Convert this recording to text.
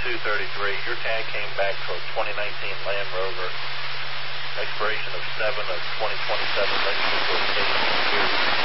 233. Your tag came back for a 2019 Land Rover. Expiration of 7 of 2027. Registered for state.